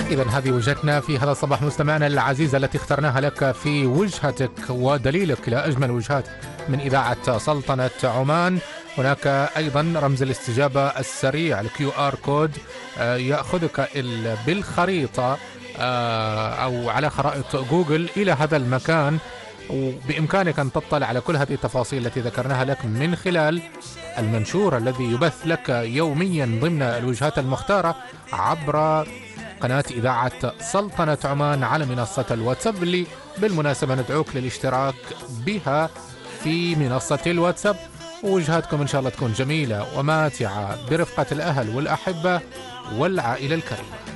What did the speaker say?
إذا هذه وجهتنا في هذا الصباح مستمعنا العزيزة التي اخترناها لك في وجهتك ودليلك إلى أجمل وجهات من إذاعة سلطنة عمان. هناك أيضا رمز الاستجابة السريع الكيو آر كود يأخذك بالخريطة أو على خرائط جوجل إلى هذا المكان، وبإمكانك أن تطلع على كل هذه التفاصيل التي ذكرناها لك من خلال المنشور الذي يبث لك يوميا ضمن الوجهات المختارة عبر قناة إذاعة سلطنة عمان على منصة الواتساب، اللي بالمناسبة ندعوك للاشتراك بها في منصة الواتساب، ووجهاتكم إن شاء الله تكون جميلة وماتعة برفقة الأهل والأحبة والعائلة الكريمة.